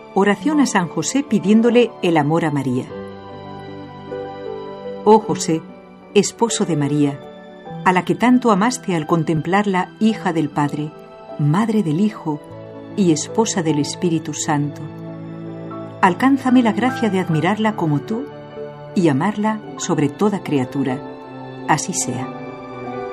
Oración a San José pidiéndole el amor a María. Oh José, esposo de María, a la que tanto amaste al contemplarla hija del Padre, madre del Hijo y esposa del Espíritu Santo, alcánzame la gracia de admirarla como tú y amarla sobre toda criatura. Así sea.